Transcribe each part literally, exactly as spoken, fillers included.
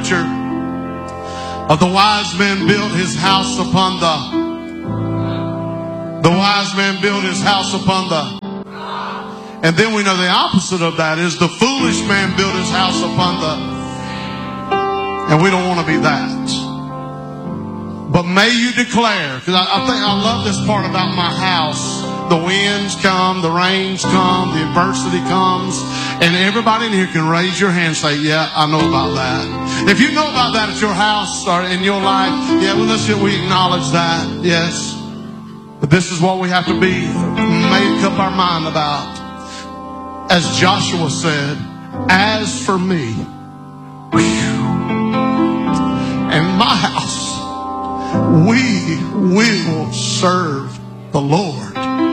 scripture of the wise man built his house upon the the wise man built his house upon the and then we know the opposite of that is the foolish man built his house upon the and we don't want to be that. But may you declare, because I, I think I love this part about my house. The winds come, the rains come, the adversity comes, and everybody in here can raise your hand and say, yeah, I know about that. If you know about that at your house or in your life, yeah, well, let's we acknowledge that, yes. But this is what we have to be, make up our mind about. As Joshua said, as for me, whew, and my house, we will serve the Lord.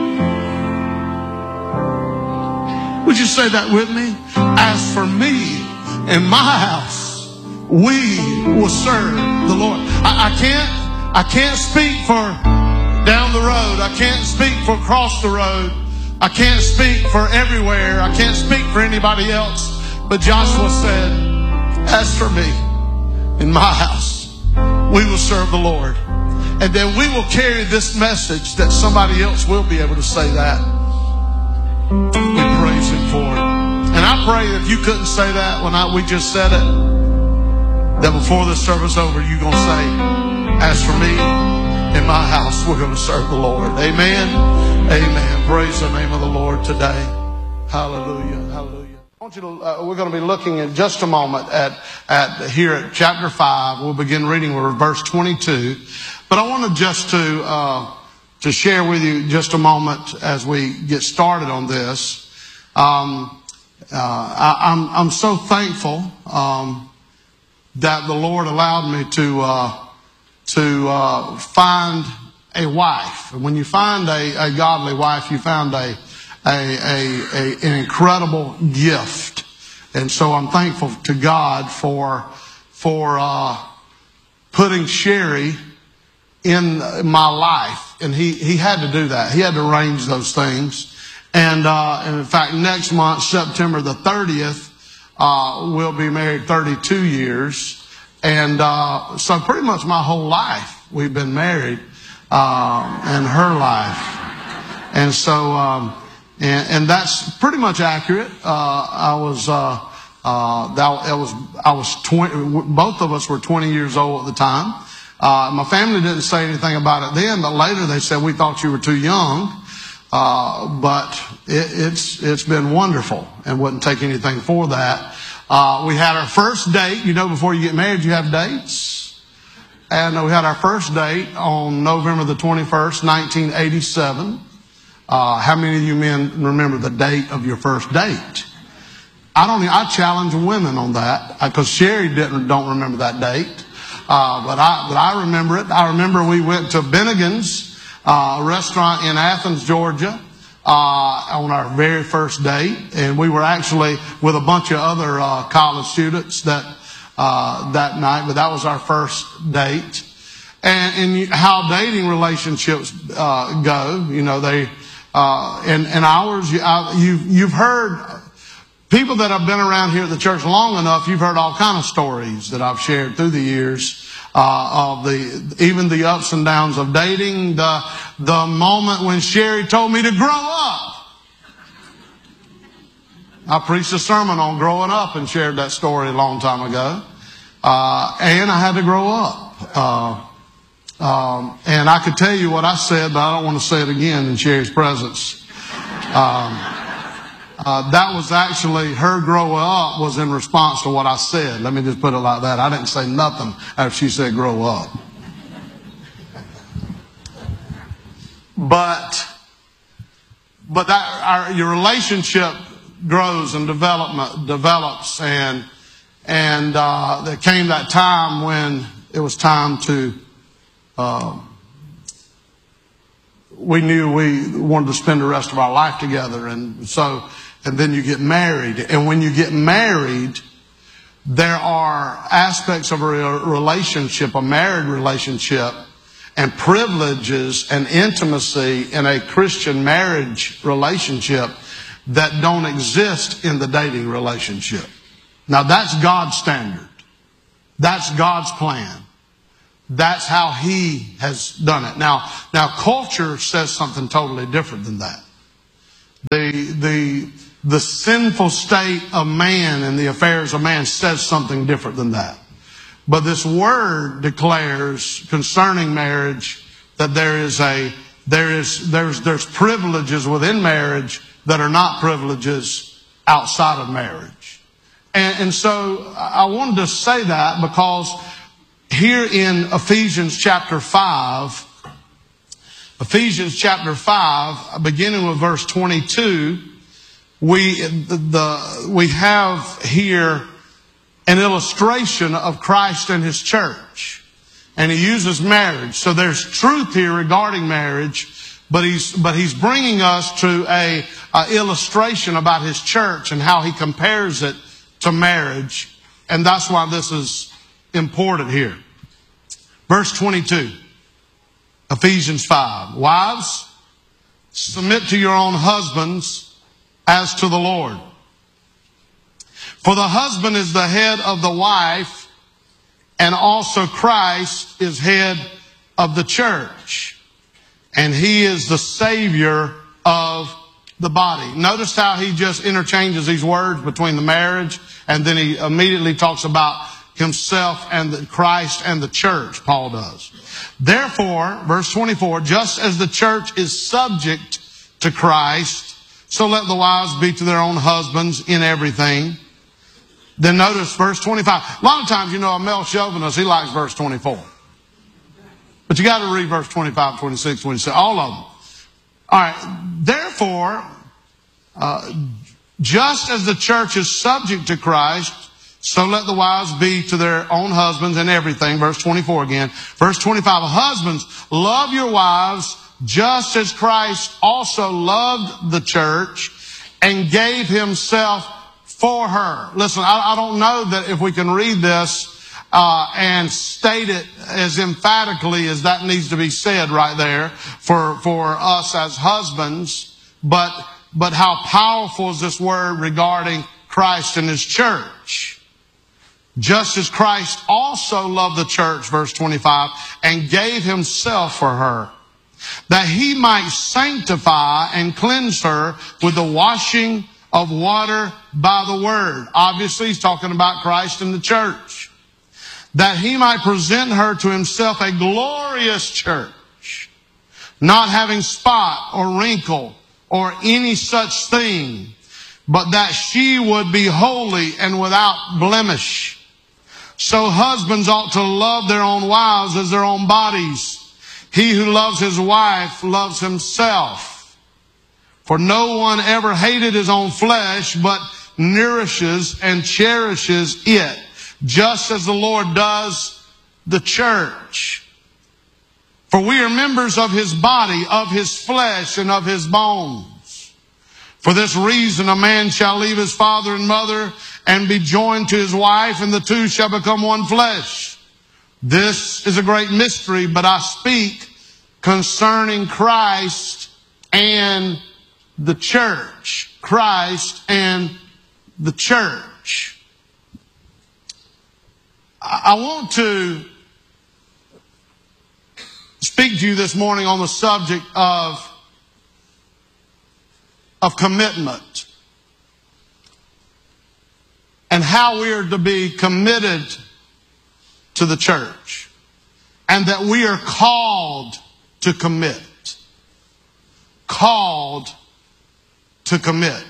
Would you say that with me? As for me and my house, we will serve the Lord. I, I can't, I can't speak for down the road. I can't speak for across the road. I can't speak for everywhere. I can't speak for anybody else. But Joshua said, as for me and my house, we will serve the Lord. And then we will carry this message that somebody else will be able to say that. We praise Him for it. And I pray if you couldn't say that when I, we just said it, that before this service over, you're going to say, as for me and my house, we're going to serve the Lord. Amen. Amen. Praise the name of the Lord today. Hallelujah. Hallelujah. I want you to, uh, we're going to be looking in just a moment at, at here at chapter five. We'll begin reading with verse twenty-two. But I wanted just to, uh, to share with you just a moment as we get started on this. Um, uh, I, I'm, I'm so thankful, um, that the Lord allowed me to, uh, to, uh, find a wife. And when you find a, a godly wife, you found a, a, a, a, an incredible gift. And so I'm thankful to God for, for, uh, putting Sherry in my life. And he, he had to do that. He had to arrange those things. And, uh, and in fact, next month, September the thirtieth, uh, we'll be married thirty-two years. And, uh, so pretty much my whole life we've been married, uh, and her life. And so, um, and, and that's pretty much accurate. Uh, I was, uh, uh, that, it was, I was twenty, both of us were twenty years old at the time. Uh, my family didn't say anything about it then, but later they said, we thought you were too young. Uh, but it, it's, it's been wonderful and wouldn't take anything for that. Uh, we had our first date. You know, before you get married, you have dates. And we had our first date on November the twenty-first, nineteen eighty-seven. Uh, how many of you men remember the date of your first date? I don't, I challenge women on that because Sherry didn't, don't remember that date. Uh, but I, but I remember it. I remember we went to Bennigan's, uh, a restaurant in Athens, Georgia, uh, on our very first date. And we were actually with a bunch of other, uh, college students that, uh, that night, but that was our first date. And, and you, how dating relationships, uh, go, you know, they, uh, and, and ours, you, I, you've, you've heard, people that have been around here at the church long enough, you've heard all kind of stories that I've shared through the years, uh, of the, even the ups and downs of dating, the, the moment when Sherry told me to grow up. I preached a sermon on growing up and shared that story a long time ago. Uh, and I had to grow up. Uh, um, and I could tell you what I said, but I don't want to say it again in Sherry's presence. Um, Uh, that was actually her growing up was in response to what I said. Let me just put it like that. I didn't say nothing after she said grow up. But, but that, our, your relationship grows and development develops. And, and, uh, there came that time when it was time to, uh, we knew we wanted to spend the rest of our life together. And so, and then you get married. And when you get married, there are aspects of a relationship, a married relationship, and privileges and intimacy in a Christian marriage relationship that don't exist in the dating relationship. Now that's God's standard. That's God's plan. That's how He has done it. Now, now culture says something totally different than that. The, the, the sinful state of man and the affairs of man says something different than that. But this word declares concerning marriage that there is a, there is, there's, there's privileges within marriage that are not privileges outside of marriage. And, and so I wanted to say that because here in Ephesians chapter five, Ephesians chapter five, beginning with verse twenty-two, we, the, the, we have here an illustration of Christ and His church. And He uses marriage. So there's truth here regarding marriage, but He's, but He's bringing us to a, a illustration about His church and how He compares it to marriage. And that's why this is important here. Verse twenty-two, Ephesians five. Wives, submit to your own husbands as to the Lord. For the husband is the head of the wife, and also Christ is head of the church. And He is the Savior of the body. Notice how he just interchanges these words between the marriage, and then he immediately talks about Himself and the Christ and the church, Paul does. Therefore, verse twenty-four, just as the church is subject to Christ, so let the wives be to their own husbands in everything. Then notice verse twenty-five. A lot of times, you know, a male chauvinist, he likes verse twenty-four. But you got to read verse twenty-five, twenty-six, twenty-seven, all of them. All right. Therefore, uh, just as the church is subject to Christ, so let the wives be to their own husbands in everything. Verse twenty-four again. Verse twenty-five. Husbands, love your wives just as Christ also loved the church and gave Himself for her. Listen, I, I don't know that if we can read this uh, and state it as emphatically as that needs to be said right there for, for us as husbands, but, but how powerful is this word regarding Christ and His church? Just as Christ also loved the church, verse twenty-five, and gave Himself for her, that He might sanctify and cleanse her with the washing of water by the word. Obviously, He's talking about Christ and the church. That He might present her to Himself a glorious church, not having spot or wrinkle or any such thing, but that she would be holy and without blemish. So husbands ought to love their own wives as their own bodies. He who loves his wife loves himself. For no one ever hated his own flesh, but nourishes and cherishes it, just as the Lord does the church. For we are members of His body, of His flesh, and of His bones. For this reason a man shall leave his father and mother and be joined to his wife, and the two shall become one flesh. This is a great mystery, but I speak concerning Christ and the church. Christ and the church. I want to speak to you this morning on the subject of, of commitment. And how we are to be committed to the church. And that we are called to commit. Called to commit.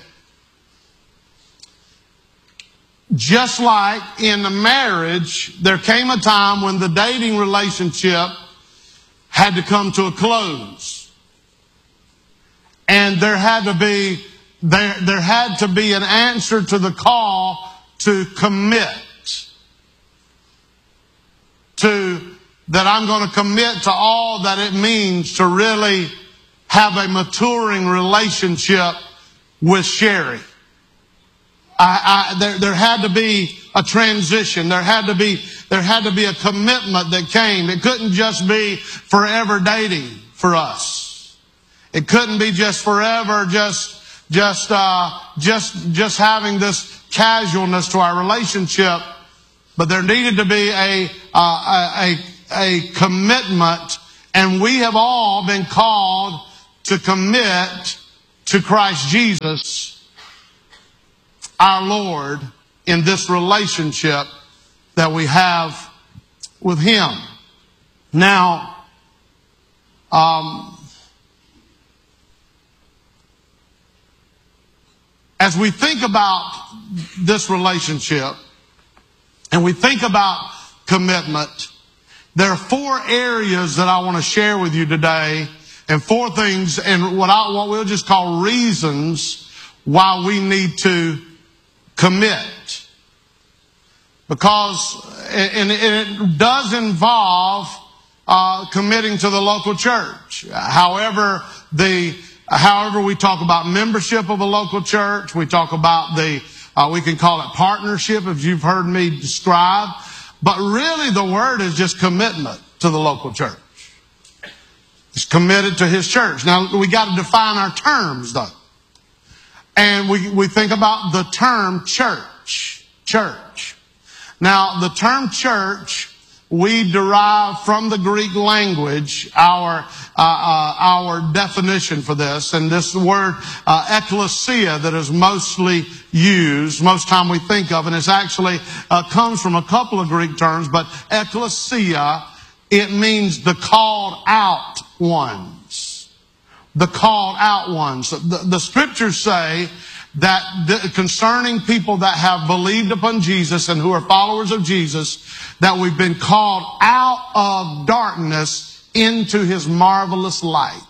Just like in a marriage, there came a time when the dating relationship had to come to a close. And there had to be, there, there had to be an answer to the call to commit. To, that I'm going to commit to all that it means to really have a maturing relationship with Sherry. I, I, there, there had to be a transition. There had to be, there had to be a commitment that came. It couldn't just be forever dating for us. It couldn't be just forever, just, just, uh, just, just having this casualness to our relationship. but there needed to be a, uh, a, a commitment, and we have all been called to commit to Christ Jesus, our Lord, in this relationship that we have with Him. Now, um, as we think about this relationship and we think about commitment, there are four areas that I want to share with you today, and four things, and what, I, what we'll just call reasons why we need to commit. Because, and it does involve uh, committing to the local church. However, the However, we talk about membership of a local church. We talk about the, uh, we can call it partnership, if you've heard me describe. But really, the word is just commitment to the local church. It's committed to His church. Now, we got to define our terms, though. And we, we think about the term church. Church. Now, the term church, we derive from the Greek language our uh, uh, our definition for this, and this word uh, ecclesia that is mostly used, most time we think of, and it actually uh, comes from a couple of Greek terms, but ecclesia, it means the called out ones, the called out ones. The, the scriptures say that the, concerning people that have believed upon Jesus and who are followers of Jesus, that we've been called out of darkness into His marvelous light.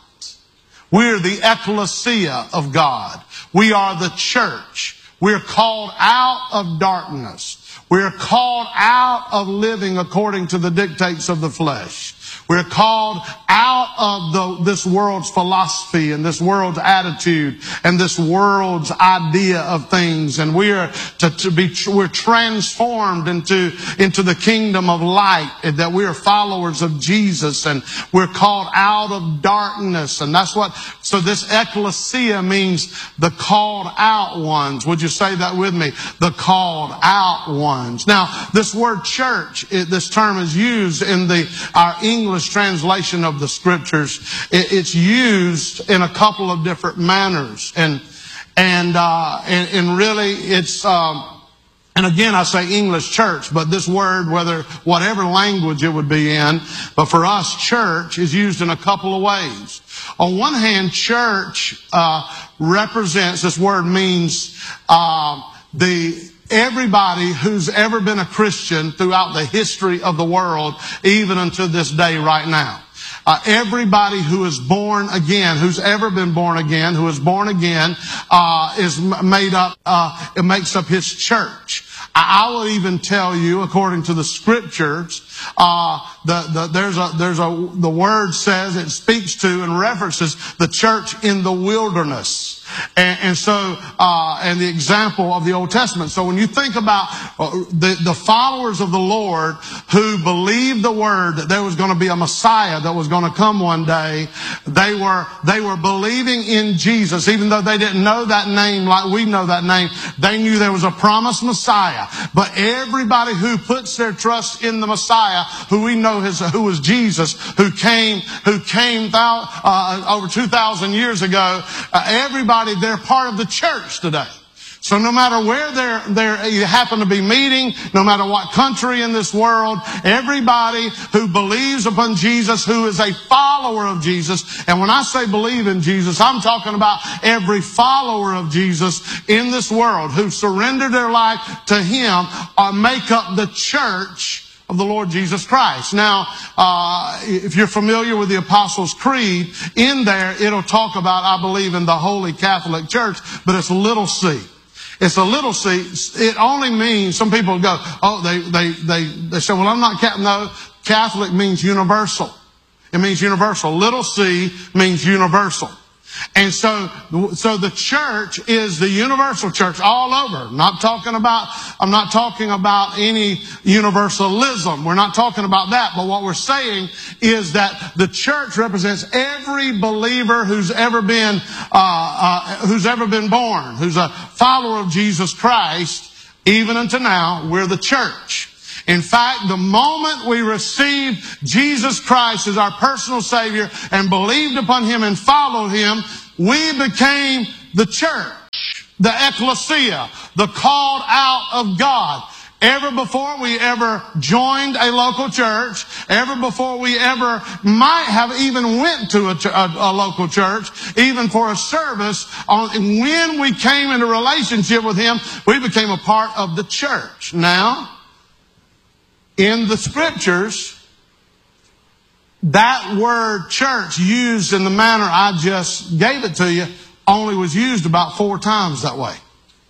We're the ecclesia of God. We are the church. We're called out of darkness. We're called out of living according to the dictates of the flesh. We're called out of the, this world's philosophy and this world's attitude and this world's idea of things. And we are to, to be, we're transformed into, into the kingdom of light, and that we are followers of Jesus, and we're called out of darkness. And that's what, so this ecclesia means the called out ones. Would you say that with me? The called out ones. Now, this word church, it, this term is used in the, our English translation of the scriptures. It's used in a couple of different manners, and and uh, and, and really it's um, and again I say English church, but this word, whether whatever language it would be in, but for us, church is used in a couple of ways. On one hand, church uh, represents, this word means uh, the everybody who's ever been a Christian throughout the history of the world, even until this day right now. Uh, everybody who is born again, who's ever been born again, who is born again, uh, is made up, uh, it makes up His church. I, I will even tell you, according to the scriptures, uh, the, the, there's a, there's a, the word says, it speaks to and references the church in the wilderness. And, and so, uh, and the example of the Old Testament. So when you think about uh, the, the followers of the Lord who believed the word that there was going to be a Messiah that was going to come one day, they were, they were believing in Jesus, even though they didn't know that name like we know that name. They knew there was a promised Messiah. But everybody who puts their trust in the Messiah, who we know is, who was Jesus, who came, who came thou, uh, over two thousand years ago, uh, everybody, they're part of the church today. So no matter where they're, they're, you happen to be meeting, no matter what country in this world, everybody who believes upon Jesus, who is a follower of Jesus, and when I say believe in Jesus, I'm talking about every follower of Jesus in this world who surrendered their life to Him, or make up the church of the Lord Jesus Christ. Now, uh, if you're familiar with the Apostles' Creed, in there it'll talk about, I believe in the Holy Catholic Church, but it's little c. It's a little c. It only means, some people go, oh, they, they, they, they say, well, I'm not Catholic. No, Catholic means universal. It means universal. Little c means universal. And so, so the church is the universal church all over. Not talking about, I'm not talking about any universalism. We're not talking about that. But what we're saying is that the church represents every believer who's ever been, uh, uh, who's ever been born, who's a follower of Jesus Christ. Even unto now, we're the church. In fact, the moment we received Jesus Christ as our personal Savior and believed upon Him and followed Him, we became the church, the ecclesia, the called out of God. Ever before we ever joined a local church, ever before we ever might have even went to a, a, a local church, even for a service, on, when we came into relationship with Him, we became a part of the church. Now, in the Scriptures, that word church used in the manner I just gave it to you only was used about four times that way.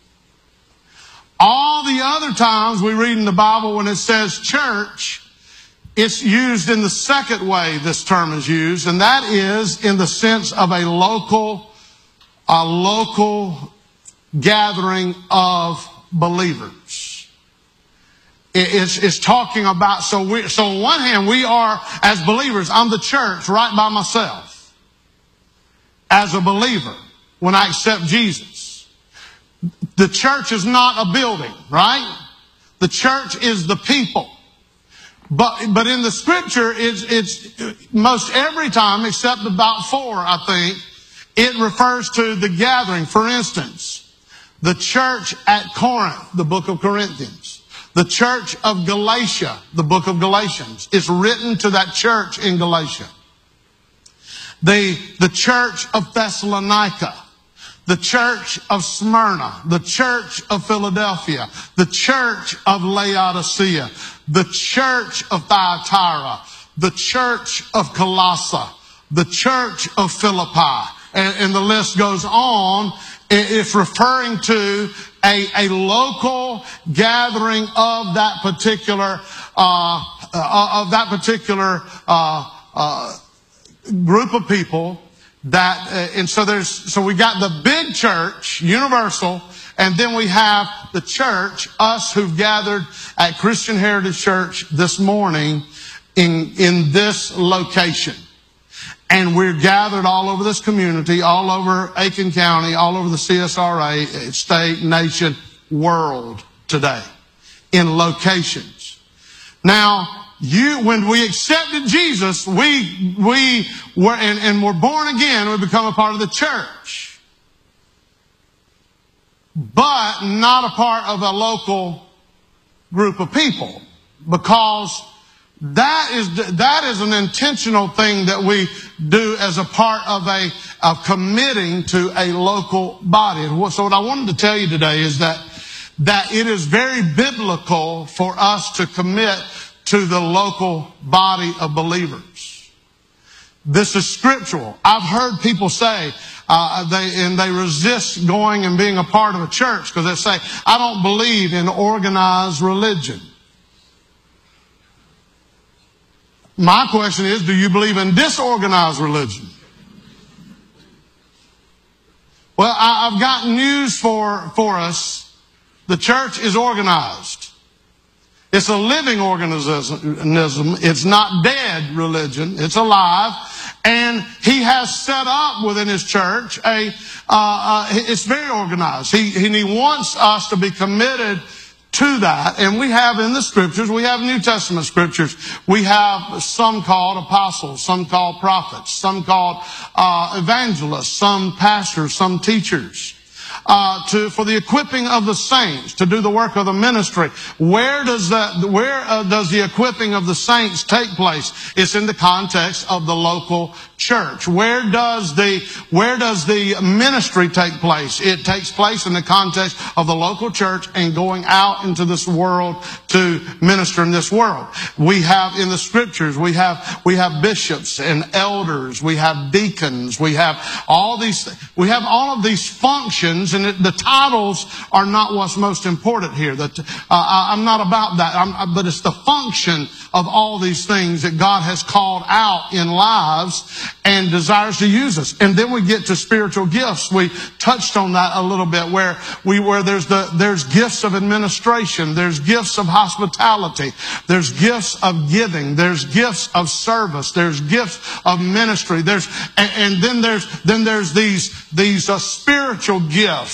All the other times we read in the Bible when it says church, it's used in the second way this term is used, and that is in the sense of a local, a local gathering of believers. It's, it's talking about, so we, so on one hand, we are, as believers, I'm the church right by myself. As a believer, when I accept Jesus. The church is not a building, right? The church is the people. But, but in the Scripture, it's, it's most every time, except about four, I think, it refers to the gathering. For instance, the church at Corinth, the book of Corinthians. The church of Galatia, the book of Galatians. It's written to that church in Galatia. The, the church of Thessalonica. The church of Smyrna, the church of Philadelphia, the church of Laodicea, the church of Thyatira, the church of Colossae, the church of Philippi, and, and the list goes on. It's referring to a, a local gathering of that particular uh, uh, of that particular uh, uh, group of people. That uh, and so there's so we got the big church, universal, and then we have the church, us who've gathered at Christian Heritage Church this morning in in this location. And we're gathered all over this community, all over Aiken County, all over the C S R A, state, nation, world today, in locations. Now, You, when we accepted Jesus, we, we were, and, and were born again, we become a part of the church. But not a part of a local group of people. Because that is, that is an intentional thing that we do as a part of a, of committing to a local body. And so what I wanted to tell you today is that, that it is very biblical for us to commit to the local body of believers. This is scriptural. I've heard people say, uh, they, and they resist going and being a part of a church because they say, I don't believe in organized religion. My question is, do you believe in disorganized religion? Well, I, I've got news for, for us. The church is organized. It's a living organism. It's not dead religion. It's alive. And He has set up within His church a, uh, uh, it's very organized. He, He wants us to be committed to that. And we have in the Scriptures, we have New Testament Scriptures. We have some called apostles, some called prophets, some called uh, evangelists, some pastors, some teachers. Uh, to, for the equipping of the saints, to do the work of the ministry. Where does that, where uh, does the equipping of the saints take place? It's in the context of the local church. Where does the, where does the ministry take place? It takes place in the context of the local church and going out into this world to minister in this world. We have in the Scriptures, we have, we have bishops and elders, we have deacons, we have all these, we have all of these functions. And the titles are not what's most important here. That uh, I'm not about that. I'm, but it's the function of all these things that God has called out in lives and desires to use us. And then we get to spiritual gifts. We touched on that a little bit, where we where there's the there's gifts of administration, there's gifts of hospitality, there's gifts of giving, there's gifts of service, there's gifts of ministry. There's and, and then there's then there's these these uh, spiritual gifts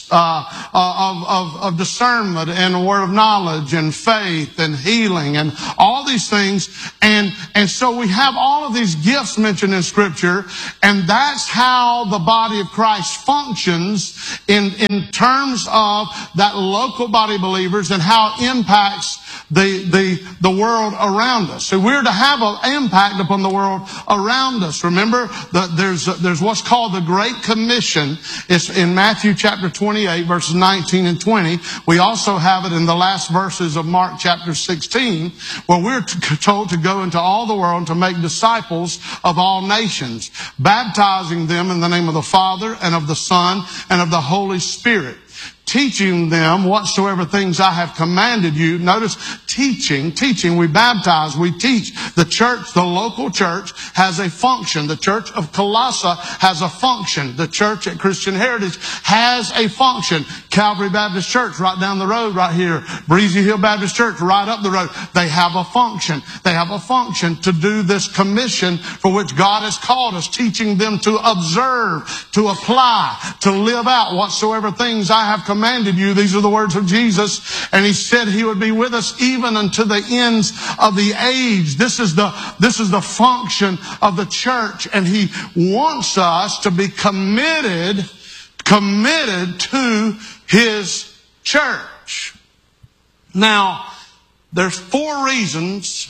uh, of, of, of discernment and a word of knowledge and faith and healing and all these things. And, and so we have all of these gifts mentioned in Scripture, and that's how the body of Christ functions in, in terms of that local body of believers and how it impacts the, the, the world around us. So we're to have an impact upon the world around us. Remember, that there's, there's what's called the Great Commission. It's in Matthew chapter twenty-eight, verses nineteen and twenty. We also have it in the last verses of Mark chapter sixteen, where we're told to go into all the world and to make disciples of all nations, baptizing them in the name of the Father and of the Son and of the Holy Spirit, teaching them whatsoever things I have commanded you. Notice teaching, teaching. We baptize, we teach. The church, the local church, has a function. The church of Colossae has a function. The church at Christian Heritage has a function. Calvary Baptist Church right down the road right here. Breezy Hill Baptist Church right up the road. They have a function. They have a function to do this commission for which God has called us, teaching them to observe, to apply, to live out whatsoever things I have commanded commanded you. These are the words of Jesus. And he said he would be with us even unto the ends of the age. This is the, this is the function of the church. And he wants us to be committed, committed to his church. Now, there's four reasons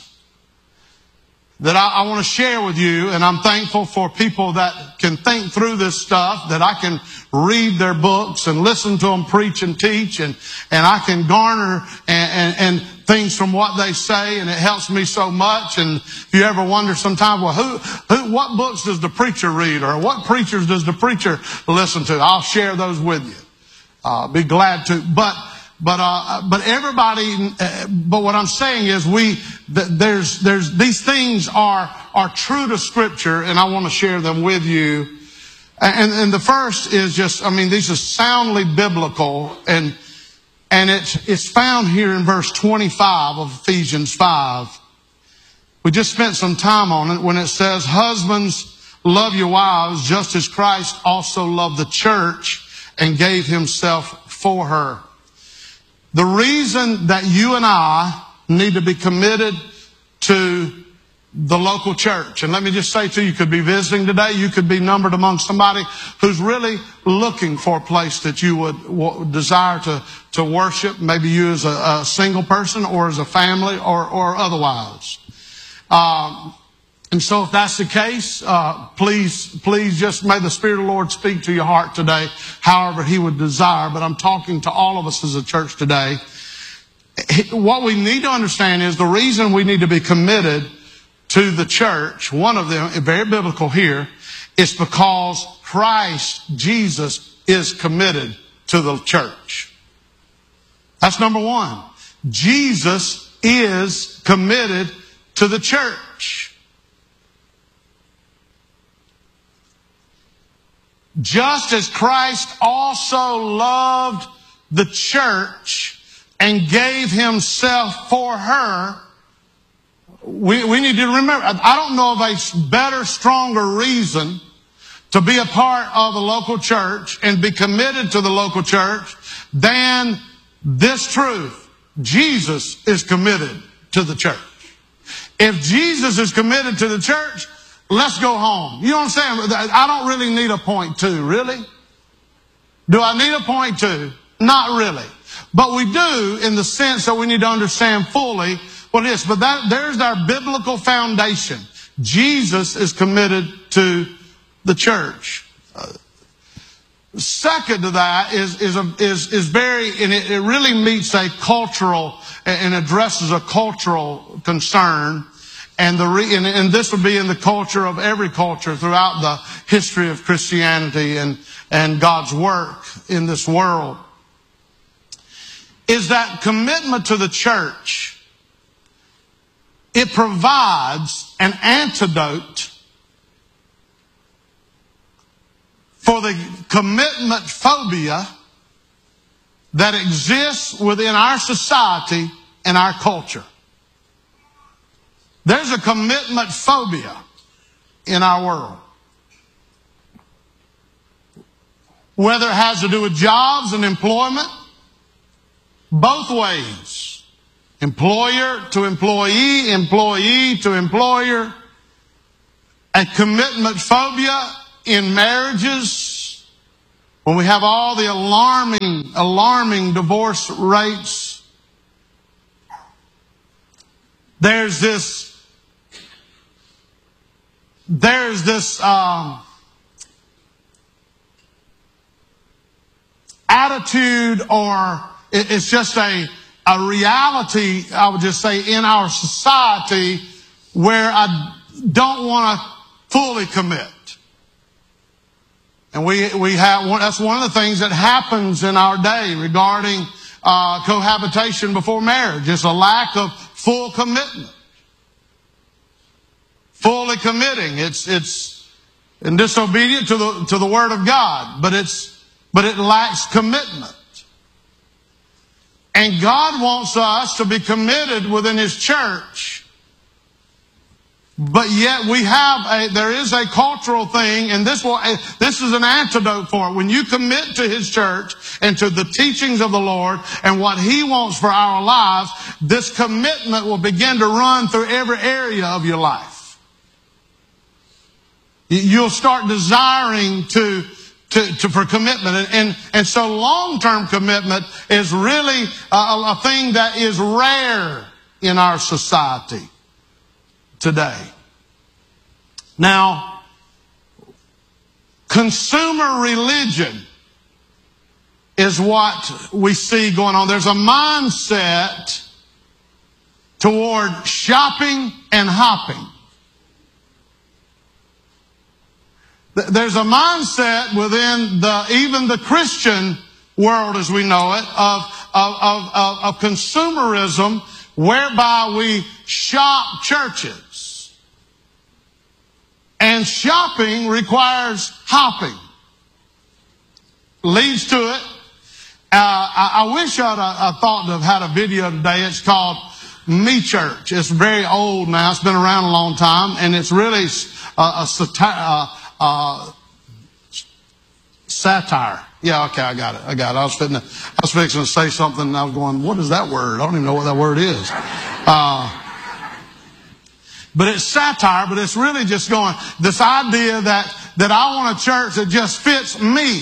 that I, I want to share with you, and I'm thankful for people that can think through this stuff, that I can read their books and listen to them preach and teach, and, and I can garner and, and, and things from what they say, and it helps me so much. And if you ever wonder sometimes, well, who, who, what books does the preacher read, or what preachers does the preacher listen to? I'll share those with you. I'll be glad to. But But uh, but everybody. Uh, but what I'm saying is, we th- there's there's these things are are true to Scripture, and I want to share them with you. And and the first is just, I mean, these are soundly biblical, and and it's it's found here in verse twenty-five of Ephesians five. We just spent some time on it when it says, "Husbands, love your wives, just as Christ also loved the church and gave himself for her." The reason that you and I need to be committed to the local church, and let me just say to you, you could be visiting today, you could be numbered among somebody who's really looking for a place that you would w- desire to, to worship, maybe you as a, a single person or as a family or, or otherwise. Um, And so if that's the case, uh, please, please just may the Spirit of the Lord speak to your heart today, however he would desire. But I'm talking to all of us as a church today. What we need to understand is the reason we need to be committed to the church, one of them, very biblical here, is because Christ Jesus is committed to the church. That's number one. Jesus is committed to the church. Just as Christ also loved the church and gave himself for her, we, we need to remember, I don't know of a better, stronger reason to be a part of a local church and be committed to the local church than this truth. Jesus is committed to the church. If Jesus is committed to the church, let's go home. You know what I'm saying? I don't really need a point two, really. Do I need a point two? Not really. But we do in the sense that we need to understand fully what it is. But that, there's our biblical foundation. Jesus is committed to the church. Uh, second to that is, is, a, is, is very, and it, it really meets a cultural and addresses a cultural concern. And, the re, and, and this would be in the culture of every culture throughout the history of Christianity and, and God's work in this world, is that commitment to the church, it provides an antidote for the commitment phobia that exists within our society and our culture. There's a commitment phobia in our world. whether it has to do with jobs and employment, both ways. Employer to employee, employee to employer. A commitment phobia in marriages, when we have all the alarming, alarming divorce rates. There's this, there's this um, attitude, or it's just a, a reality, I would just say, in our society where I don't want to fully commit. And we, we have, that's one of the things that happens in our day regarding uh, cohabitation before marriage. It's a lack of full commitment. Fully committing. It's, it's and disobedient to the, to the Word of God, but it's, but it lacks commitment. And God wants us to be committed within His church. But yet we have a, there is a cultural thing, and this will, this is an antidote for it. When you commit to His church and to the teachings of the Lord and what He wants for our lives, this commitment will begin to run through every area of your life. You'll start desiring to, to, to for commitment. And, and, and so long-term commitment is really a, a thing that is rare in our society today. Now, consumer religion is what we see going on. There's a mindset toward shopping and hopping. There's a mindset within the even the Christian world as we know it of, of, of, of, of consumerism, whereby we shop churches. And shopping requires hopping. Leads to it. Uh, I, I wish I'd I thought to have had a video today. It's called Me Church. It's very old now. It's been around a long time. And it's really a, a satire. Uh, uh, satire. Yeah, okay, I got it. I got it. I was fixing to, I was fixing to say something, and I was going, what is that word? I don't even know what that word is. Uh, but it's satire, but it's really just going, this idea that, that I want a church that just fits me.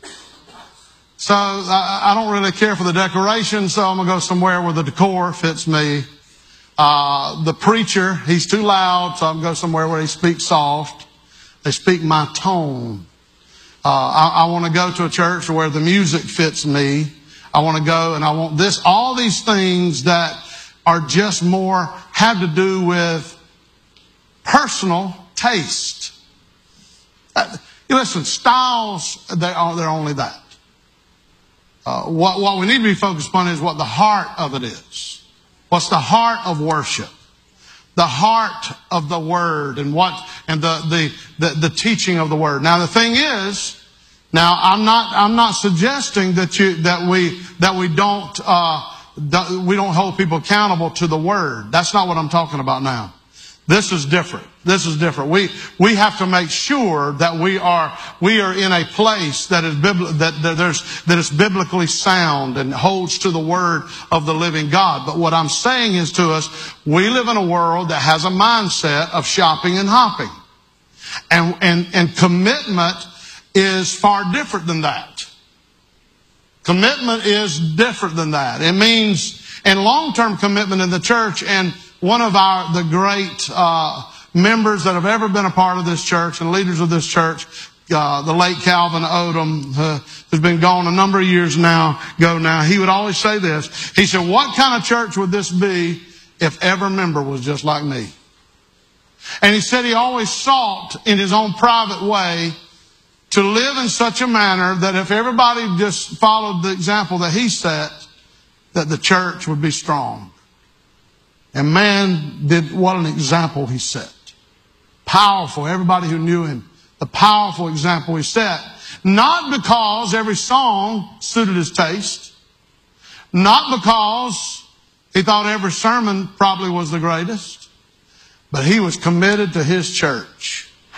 So I, I don't really care for the decoration, so I'm going to go somewhere where the decor fits me. Uh, the preacher, he's too loud, so I'm going to go somewhere where he speaks soft. They speak my tone. Uh, I, I want to go to a church where the music fits me. I want to go and I want this. All these things that are just more, have to do with personal taste. Uh, listen, styles, they are, they're only that. Uh, what, what we need to be focused on is what the heart of it is. What's the heart of worship? The heart of the Word and what and the, the the the teaching of the Word. Now the thing is, now I'm not I'm not suggesting that you that we that we don't uh, we don't hold people accountable to the Word. That's not what I'm talking about now. This is different. This is different. We we have to make sure that we are we are in a place that is bibli- that, that there's that is biblically sound and holds to the Word of the living God. But what I'm saying is to us, we live in a world that has a mindset of shopping and hopping, and and and commitment is far different than that. Commitment is different than that. It means and long-term commitment in the church. And one of our the great uh, members that have ever been a part of this church and leaders of this church, uh, the late Calvin Odom, uh, who's been gone a number of years now, go now. He would always say this. He said, "What kind of church would this be if every member was just like me?" And he said he always sought in his own private way to live in such a manner that if everybody just followed the example that he set, that the church would be strong. And man did, what an example he set. Powerful. Everybody who knew him, the powerful example he set. Not because every song suited his taste. Not because he thought every sermon probably was the greatest. But he was committed to his church.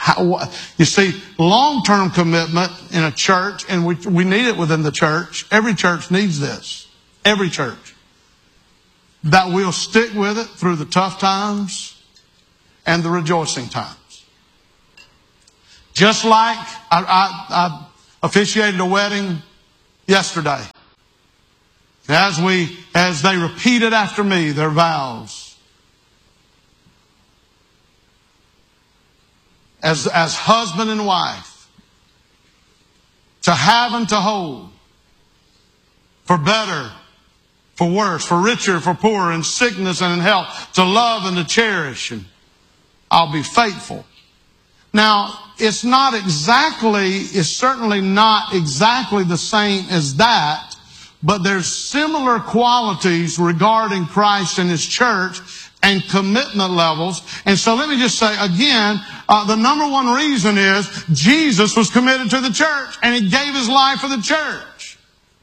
How, you see, long-term commitment in a church, and we, we need it within the church. Every church needs this. Every church. That we'll stick with it through the tough times and the rejoicing times. Just like I, I, I officiated a wedding yesterday. As we, as they repeated after me their vows. As, as husband and wife, to have and to hold, for better, for worse, for richer, for poorer, in sickness and in health, to love and to cherish, and I'll be faithful. Now, it's not exactly, it's certainly not exactly the same as that, but there's similar qualities regarding Christ and His church and commitment levels. And so let me just say again, uh, the number one reason is Jesus was committed to the church and He gave His life for the church.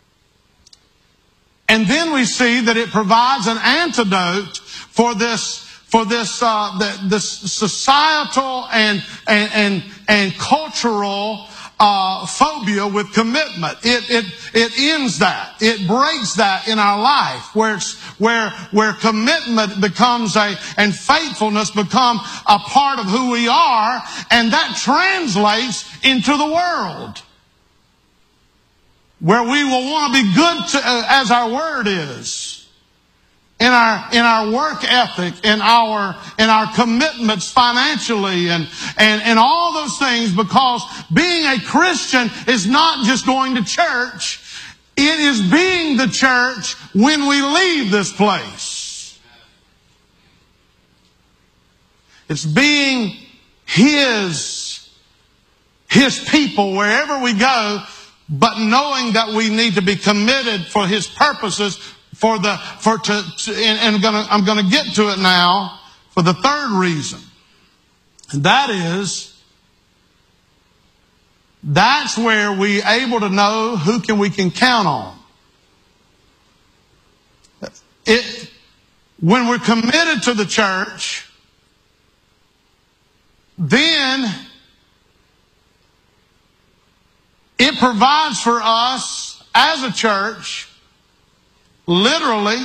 And then we see that it provides an antidote for this, for this, uh, the, this societal and, and, and, and cultural Uh, phobia with commitment. It, it, it ends that. It breaks that in our life where it's, where, where commitment becomes a, and faithfulness become a part of who we are, and that translates into the world. Where we will want to be good to, uh, as our word is. In our, in our work ethic, in our, in our commitments financially and, and, and all those things, because being a Christian is not just going to church. It is being the church when we leave this place. It's being His, His people wherever we go, but knowing that we need to be committed for His purposes. For the, for to, to and, and I'm gonna, I'm gonna get to it now for the third reason. And that is, that's where we able to know who can we can count on. It, when we're committed to the church, then it provides for us as a church literally,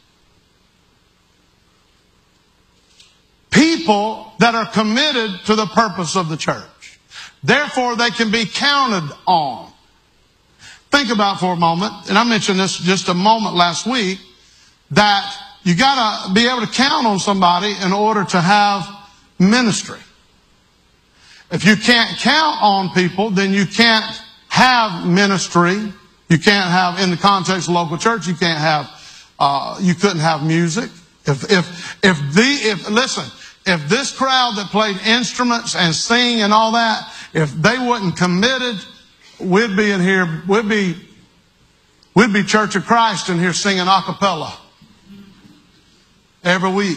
people that are committed to the purpose of the church. Therefore, they can be counted on. Think about for a moment, and I mentioned this just a moment last week, that you got to be able to count on somebody in order to have ministry. If you can't count on people, then you can't have ministry. You can't have, in the context of local church, you can't have, uh, you couldn't have music. If, if, if the, if, listen, if this crowd that played instruments and sing and all that, if they wasn't committed, we'd be in here, we'd be, we'd be Church of Christ in here singing a cappella every week.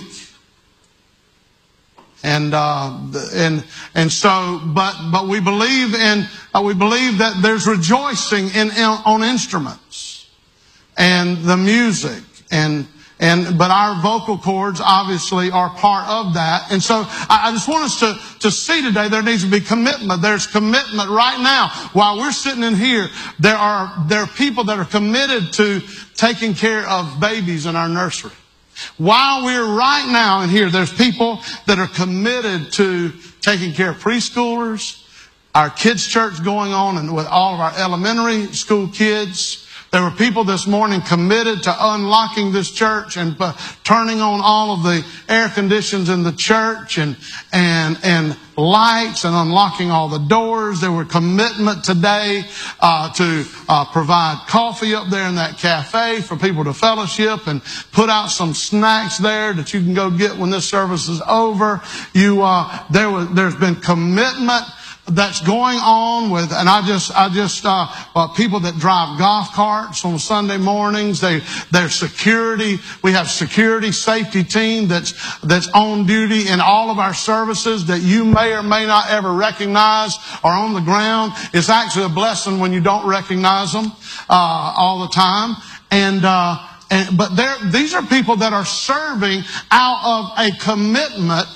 And, uh, and, and so, but, but we believe in, uh, we believe that there's rejoicing in, in, on instruments and the music and, and, but our vocal cords obviously are part of that. And so I, I just want us to, to see today there needs to be commitment. There's commitment right now. While we're sitting in here, there are, there are people that are committed to taking care of babies in our nursery. While we're right now in here, there's people that are committed to taking care of preschoolers, our kids' church going on, and with all of our elementary school kids. There were people this morning committed to unlocking this church and uh, turning on all of the air conditions in the church and and and lights and unlocking all the doors. There were commitment today uh, to uh, provide coffee up there in that cafe for people to fellowship and put out some snacks there that you can go get when this service is over. You uh, there was there's been commitment that's going on with, and I just, I just, uh, uh, people that drive golf carts on Sunday mornings, they, they're security. We have security safety team that's, that's on duty in all of our services that you may or may not ever recognize are on the ground. It's actually a blessing when you don't recognize them, uh, all the time. And, uh, and, but there, these are people that are serving out of a commitment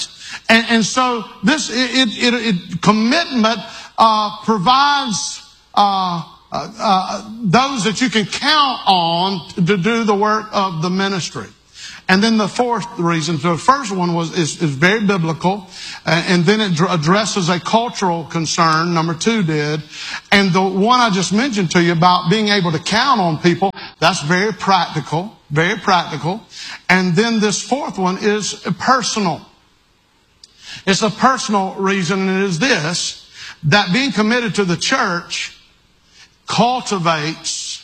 And, and so this, it, it, it commitment, uh, provides, uh, uh, uh, those that you can count on to do the work of the ministry. And then the fourth reason, so the first one was is, is very biblical, uh, and then it addresses a cultural concern, number two did. And the one I just mentioned to you about being able to count on people, that's very practical, very practical. And then this fourth one is personal. It's a personal reason, and it is this, that being committed to the church cultivates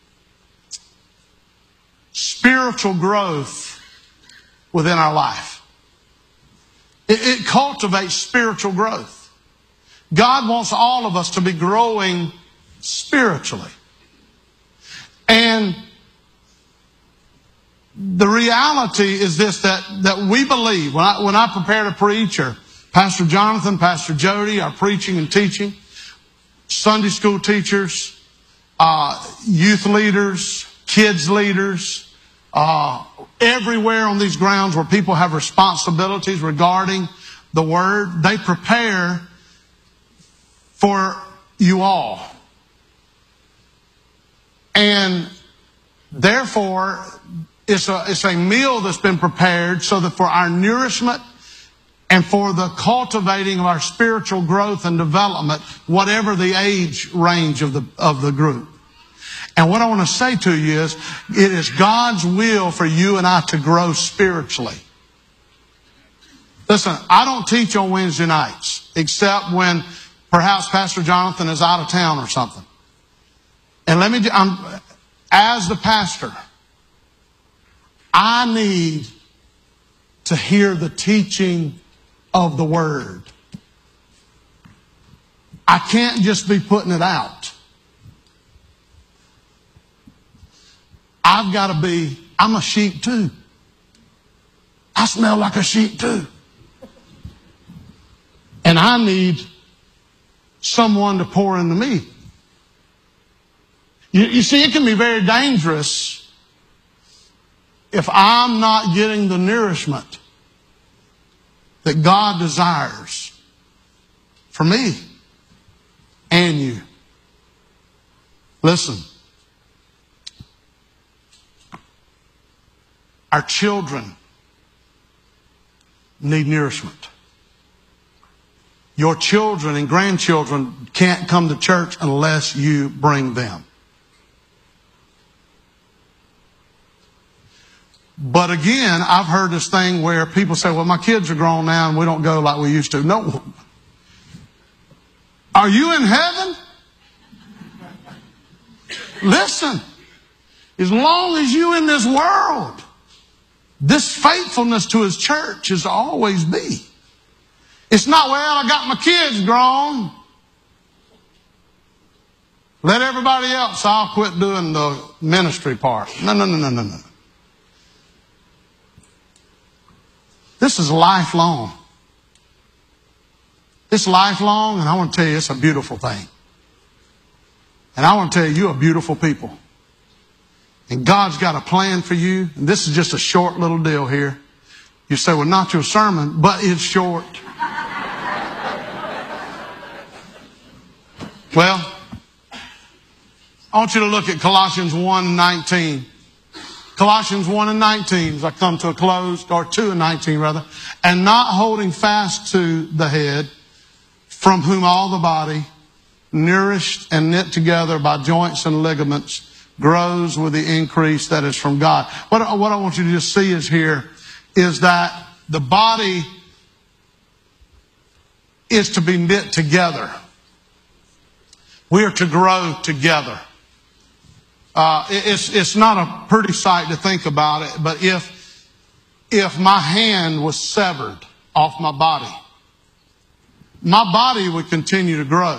spiritual growth within our life. It, it cultivates spiritual growth. God wants all of us to be growing spiritually. And the reality is this, that, that we believe, when I, when I prepare to preach, or Pastor Jonathan, Pastor Jody are preaching and teaching, Sunday school teachers, uh, youth leaders, kids leaders, uh, everywhere on these grounds where people have responsibilities regarding the Word, they prepare for you all. And therefore, it's a, it's a meal that's been prepared so that for our nourishment and for the cultivating of our spiritual growth and development, whatever the age range of the, of the group. And what I want to say to you is, it is God's will for you and I to grow spiritually. Listen, I don't teach on Wednesday nights, except when perhaps Pastor Jonathan is out of town or something. And let me, I'm, as the pastor, I need to hear the teaching of the Word. I can't just be putting it out. I've got to be, I'm a sheep too. I smell like a sheep too. And I need someone to pour into me. You, you see, it can be very dangerous if I'm not getting the nourishment that God desires for me and you. Listen. Our children need nourishment. Your children and grandchildren can't come to church unless you bring them. But again, I've heard this thing where people say, well, my kids are grown now and we don't go like we used to. No. Are you in heaven? Listen, as long as you're in this world, this faithfulness to His church is to always be. It's not, well, I got my kids grown. Let everybody else, I'll quit doing the ministry part. No, no, no, no, no, no. This is lifelong. It's lifelong, and I want to tell you, it's a beautiful thing. And I want to tell you, you're a beautiful people. And God's got a plan for you. And this is just a short little deal here. You say, well, not your sermon, but it's short. Well, I want you to look at Colossians one nineteen. Colossians one and nineteen, as I come to a close, or two and nineteen rather. And not holding fast to the head, from whom all the body, nourished and knit together by joints and ligaments, grows with the increase that is from God. What, what I want you to just see is here is that the body is to be knit together. We are to grow together. Uh, it's, it's not a pretty sight to think about it, but if, if my hand was severed off my body, my body would continue to grow,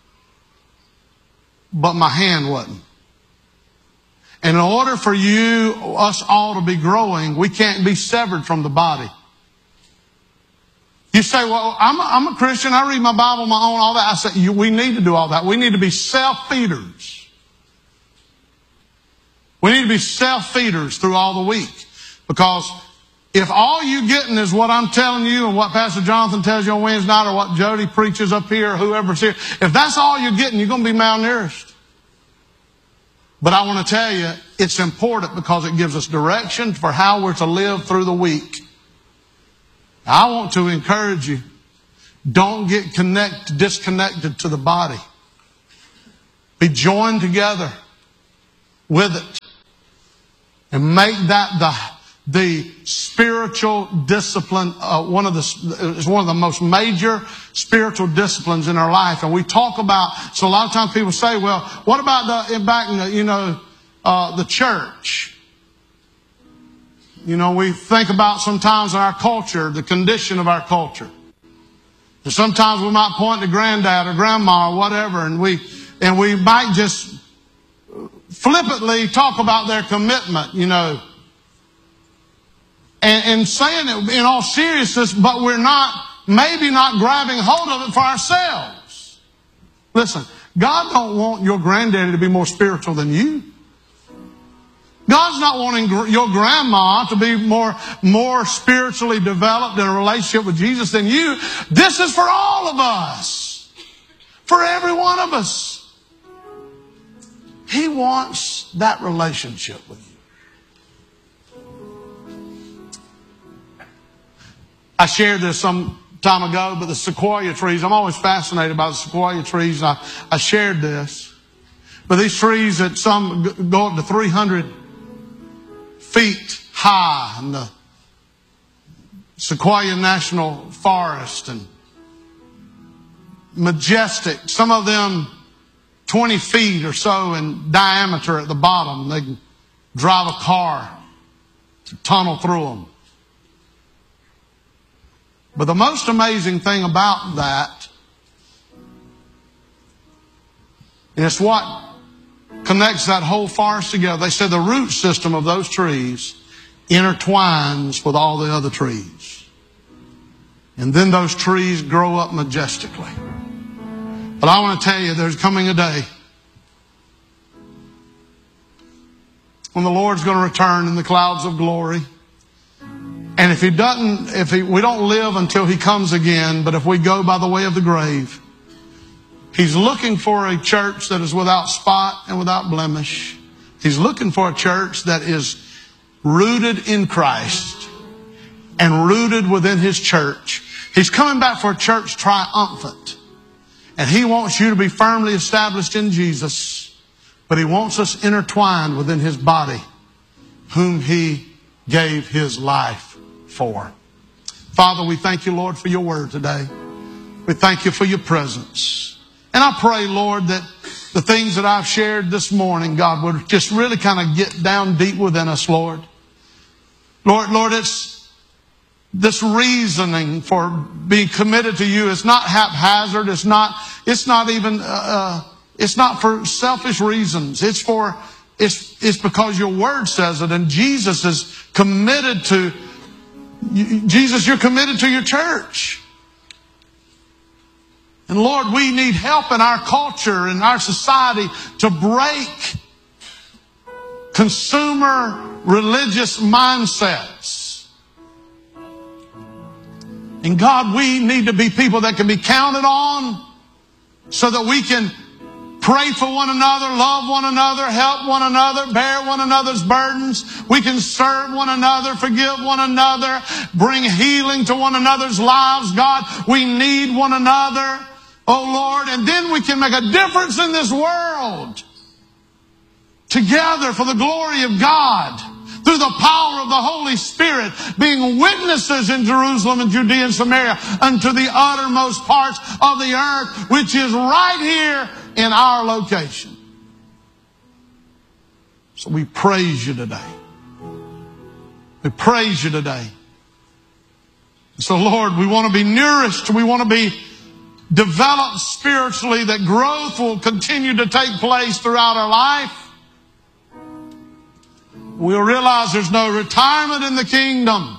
but my hand wouldn't. And in order for you, us all to be growing, we can't be severed from the body. You say, well, I'm a, I'm a Christian. I read my Bible on my own, all that. I say, you, we need to do all that. We need to be self-feeders. We need to be self-feeders through all the week. Because If all you're getting is what I'm telling you and what Pastor Jonathan tells you on Wednesday night or what Jody preaches up here or whoever's here, if that's all you're getting, you're going to be malnourished. But I want to tell you, it's important because it gives us direction for how we're to live through the week. I want to encourage you, don't get connect, disconnected to the body. Be joined together with it. And make that the the spiritual discipline, uh, one of the, is one of the most major spiritual disciplines in our life. And we talk about, so a lot of times people say, well, what about the, back in the, you know, uh, the church? You know, we think about sometimes in our culture, the condition of our culture. And sometimes we might point to granddad or grandma or whatever, and we, and we might just flippantly talk about their commitment, you know, and, and saying it in all seriousness, but we're not, maybe not grabbing hold of it for ourselves. Listen, God don't want your granddaddy to be more spiritual than you. God's not wanting gr- your grandma to be more, more spiritually developed in a relationship with Jesus than you. This is for all of us. For every one of us. He wants that relationship with you. I shared this some time ago, but the sequoia trees, I'm always fascinated by the sequoia trees. I, I shared this. But these trees that some go up to three hundred feet high in the Sequoia National Forest, and majestic. Some of them twenty feet or so in diameter at the bottom. They can drive a car to tunnel through them. But the most amazing thing about that, and it's what connects that whole forest together. They said the root system of those trees intertwines with all the other trees. And then those trees grow up majestically. But I want to tell you, there's coming a day when the Lord's going to return in the clouds of glory. And if he doesn't, if he, we don't live until he comes again, but if we go by the way of the grave, he's looking for a church that is without spot and without blemish. He's looking for a church that is rooted in Christ and rooted within his church. He's coming back for a church triumphant. And he wants you to be firmly established in Jesus, but he wants us intertwined within his body, whom he gave his life for. Father, we thank you, Lord, for your word today. We thank you for your presence. And I pray, Lord, that the things that I've shared this morning, God, would just really kind of get down deep within us, Lord. Lord, Lord, it's this reasoning for being committed to you. It's not haphazard. It's not, it's not even, uh, it's not for selfish reasons. It's for, it's, it's because your word says it, and Jesus is committed to, Jesus, you're committed to your church. And Lord, we need help in our culture, in our society, to break consumer religious mindsets. And God, we need to be people that can be counted on so that we can pray for one another, love one another, help one another, bear one another's burdens. We can serve one another, forgive one another, bring healing to one another's lives. God, we need one another. Oh Lord, and then we can make a difference in this world together for the glory of God through the power of the Holy Spirit, being witnesses in Jerusalem and Judea and Samaria unto the uttermost parts of the earth, which is right here in our location. So we praise you today. We praise you today. So Lord, we want to be nourished. We want to be developed spiritually, that growth will continue to take place throughout our life. We'll realize there's no retirement in the kingdom.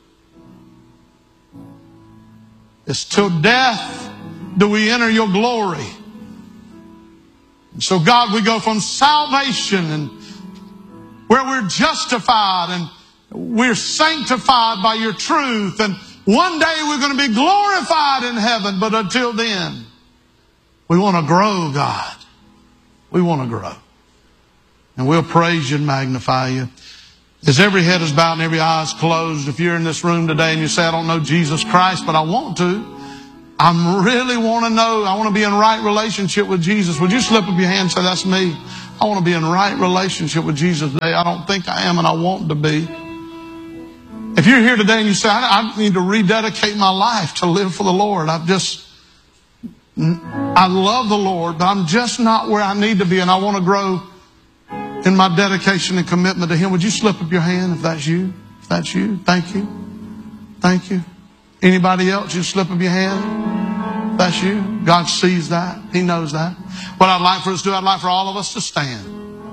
It's till death do we enter your glory. And so God, we go from salvation and where we're justified and We're sanctified by your truth. And one day we're going to be glorified in heaven. But until then, we want to grow, God. We want to grow. And we'll praise you and magnify you. As every head is bowed and every eye is closed, if you're in this room today and you say, I don't know Jesus Christ, but I want to. I really want to know. I want to be in right relationship with Jesus. Would you slip up your hand and say, that's me? I want to be in right relationship with Jesus today. I don't think I am, and I want to be. If you're here today and you say, I, I need to rededicate my life to live for the Lord. I've just, I love the Lord, but I'm just not where I need to be, and I want to grow in my dedication and commitment to Him. Would you slip up your hand if that's you? If that's you, thank you. Thank you. Anybody else, you slip up your hand? If that's you. God sees that. He knows that. What I'd like for us to do, I'd like for all of us to stand.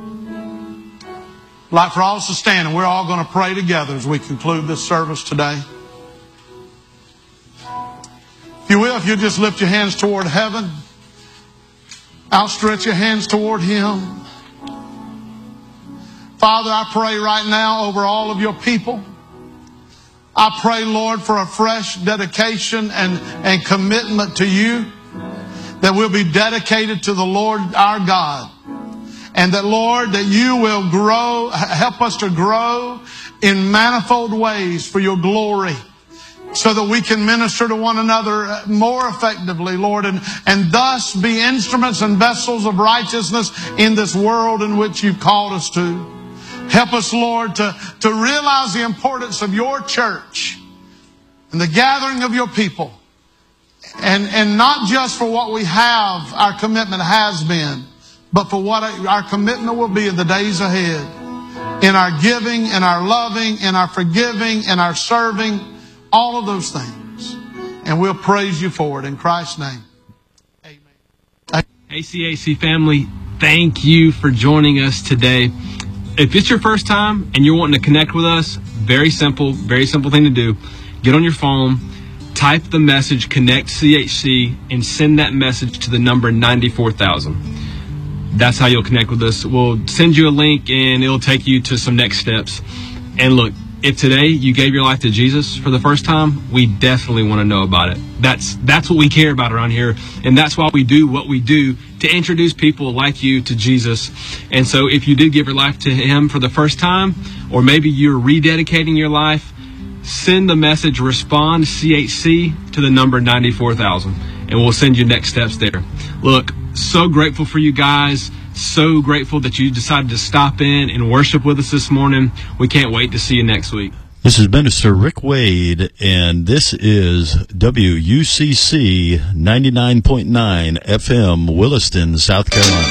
I'd like for all of us to stand, and we're all going to pray together as we conclude this service today. If you will, if you just lift your hands toward heaven, outstretch your hands toward Him. Father, I pray right now over all of your people. I pray, Lord, for a fresh dedication and, and commitment to you, that we'll be dedicated to the Lord our God. And that, Lord, that you will grow, help us to grow in manifold ways for your glory, so that we can minister to one another more effectively, Lord, and, and thus be instruments and vessels of righteousness in this world in which you've called us to. Help us, Lord, to, to realize the importance of your church and the gathering of your people. And, and not just for what we have, our commitment has been, but for what our commitment will be in the days ahead. In our giving, in our loving, in our forgiving, in our serving, all of those things. And we'll praise you for it in Christ's name. Amen. A C A C family, thank you for joining us today. If it's your first time and you're wanting to connect with us, very simple, very simple thing to do. Get on your phone, type the message Connect C H C, and send that message to the number ninety-four thousand. That's how you'll connect with us. We'll send you a link and it'll take you to some next steps. And look, if today you gave your life to Jesus for the first time, we definitely want to know about it. That's that's what we care about around here. And that's why we do what we do, to introduce people like you to Jesus. And so if you did give your life to Him for the first time, or maybe you're rededicating your life, send the message Respond C H C to the number ninety-four thousand, and we'll send you next steps there. Look, so grateful for you guys. So grateful that you decided to stop in and worship with us this morning. We can't wait to see you next week. This is Minister Rick Wade, and this is W U C C ninety-nine point nine F M, Williston, South Carolina.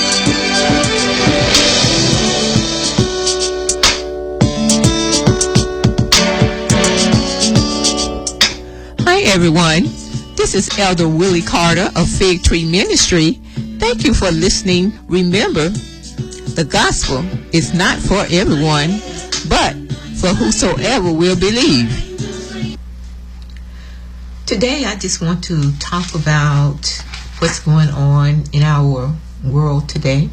Hi, everyone. This is Elder Willie Carter of Fig Tree Ministry. Thank you for listening. Remember, the gospel is not for everyone, but for whosoever will believe. Today, I just want to talk about what's going on in our world today.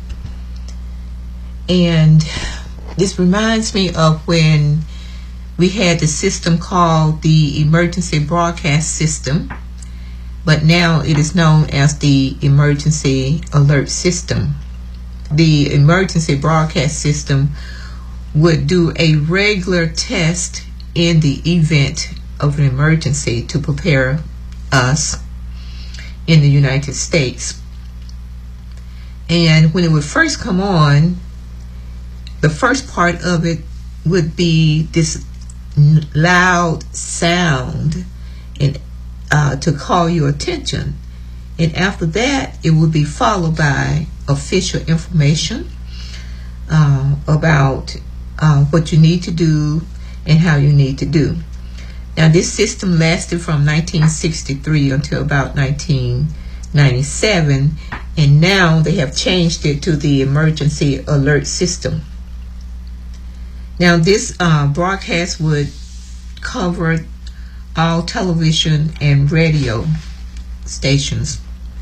And this reminds me of when we had the system called the Emergency Broadcast System, but now it is known as the Emergency Alert System. The Emergency Broadcast System would do a regular test in the event of an emergency to prepare us in the United States. And when it would first come on, the first part of it would be this loud sound and uh, to call your attention. And after that, it would be followed by official information uh, about uh, what you need to do and how you need to do. Now, this system lasted from nineteen sixty-three until about nineteen ninety-seven, and now they have changed it to the Emergency Alert System. Now, this uh, broadcast would cover all television and radio stations,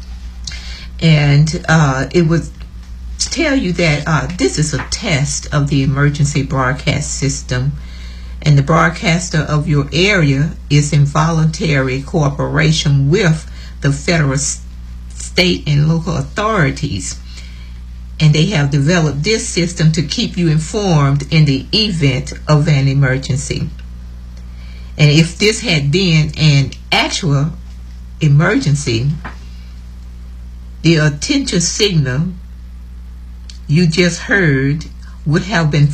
and uh, it would tell you that uh, this is a test of the Emergency Broadcast System. and the broadcaster of your area is in voluntary cooperation with the federal, state, and local authorities. And they have developed this system to keep you informed in the event of an emergency. And if this had been an actual emergency, the attention signal you just heard would have been